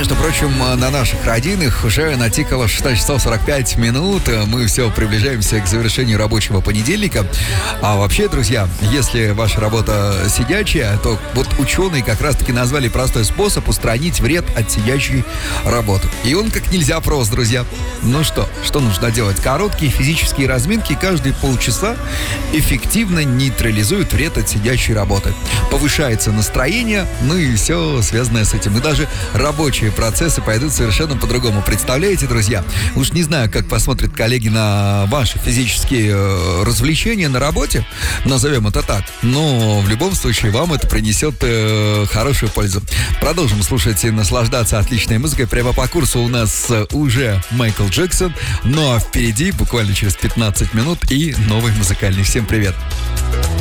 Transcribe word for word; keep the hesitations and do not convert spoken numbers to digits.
Между прочим, на наших родинах уже натикало шестнадцать часов сорок пять минут. Мы все приближаемся к завершению рабочего понедельника. А вообще, друзья, если ваша работа сидячая, то вот ученые как раз-таки назвали простой способ устранить вред от сидячей работы. И он как нельзя прост, друзья. Ну что, что нужно делать? Короткие физические разминки каждые полчаса эффективно нейтрализуют вред от сидячей работы. Повышается настроение, ну и все связанное с этим. И даже рабочие процессы пойдут совершенно по-другому. Представляете, друзья? Уж не знаю, как посмотрят коллеги на ваши физические развлечения на работе, назовем это так. Но в любом случае вам это принесет э, хорошую пользу. Продолжим слушать и наслаждаться отличной музыкой. Прямо по курсу у нас уже Майкл Джексон. Ну а впереди, буквально через пятнадцать минут, и новый музыкальный. Всем привет!